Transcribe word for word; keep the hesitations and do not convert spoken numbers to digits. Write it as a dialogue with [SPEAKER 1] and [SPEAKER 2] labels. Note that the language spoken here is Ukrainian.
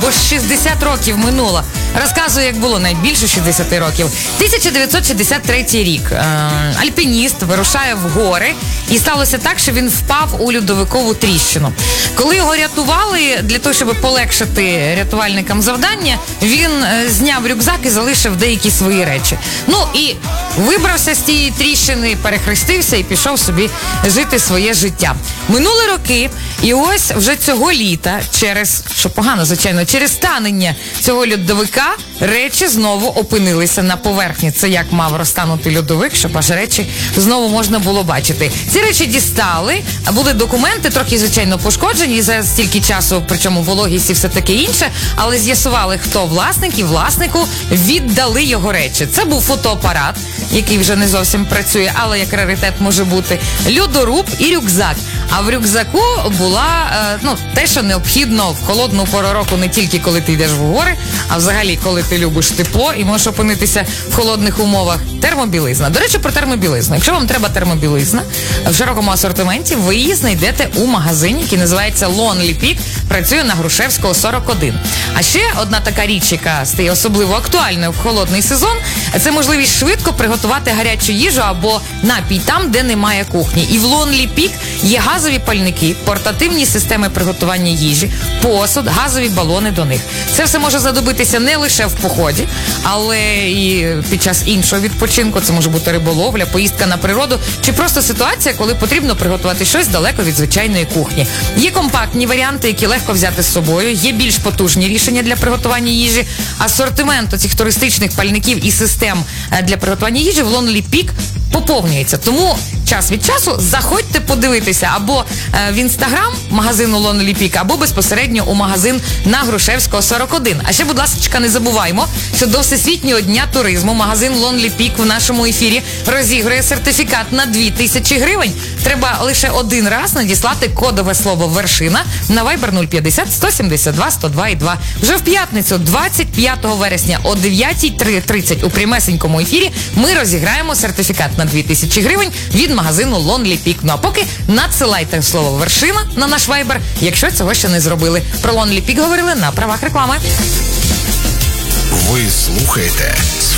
[SPEAKER 1] бо шістдесят років минуло. Розказую, як було найбільше шістдесят років. тисяча дев'ятсот шістдесят третій рік. Е, альпініст вирушає в гори, і сталося так, що він впав у льодовикову тріщину. Коли його рятували, для того, щоб полегшити рятувальникам завдання, він е, зняв рюкзак і залишив деякі свої речі. Ну і вибрався з тієї тріщини, перехрестився і пішов собі жити своє життя. Минули роки, і ось вже цього літа, через, що погано, звичайно, через станення цього льодовика, речі знову опинилися на поверхні. Це як мав розтанути льодовик, щоб аж речі знову можна було бачити. Ці речі дістали, були документи, трохи, звичайно, пошкоджені за стільки часу, причому вологість і все таке інше, але з'ясували, хто власник, і власнику віддали його речі. Це був фотоапарат, який вже не зовсім працює, але як раритет може бути, льодоруб і рюкзак. А в рюкзаку була, е, ну, те, що необхідно в холодну пору року, не тільки коли ти йдеш в гори, а взагалі, коли ти любиш тепло і можеш опинитися в холодних умовах. Термобілизна. До речі, про термобілизну. Якщо вам треба термобілизна в широкому асортименті, ви її знайдете у магазині, який називається Lonely Peak, працює на Грушевського сорок один. А ще одна така річ, яка стає особливо актуальною в холодний сезон, це можливість швидко приготувати гарячу їжу або напій там, де немає кухні. І в Lonely Peak є газові пальники, портативні системи приготування їжі, посуд, газові балони до них. Це все може знадобитися не лише в поході, але і під час іншого відпочинку. Це може бути риболовля, поїздка на природу, чи просто ситуація, коли потрібно приготувати щось далеко від звичайної кухні. Є компактні варіанти, які легко взяти з собою, є більш потужні рішення для приготування їжі. Асортимент цих туристичних пальників і систем для приготування їжі в Lonely Peak поповнюється. Тому час від часу заходьте подивитися або е, в інстаграм магазину Lonely Peak, або безпосередньо у магазин на Грушевського сорок один. А ще, будь ласка, не забуваймо, що до Всесвітнього дня туризму магазин Lonely Peak в нашому ефірі розігрує сертифікат на дві тисячі гривень. Треба лише один раз надіслати кодове слово «Вершина» на Viber нуль п'ятдесят сто сімдесят два сто два і два. Вже в п'ятницю, двадцять п'ятого вересня о дев'ятій тридцять у прямесенькому ефірі ми розіграємо сертифікат на дві тисячі гривень від магазину Lonely Peak. Ну а поки надсилайте слово «Вершина» на наш Viber, якщо цього ще не зробили. Про Lonely Peak говорили на правах реклами.
[SPEAKER 2] Ви слухаєте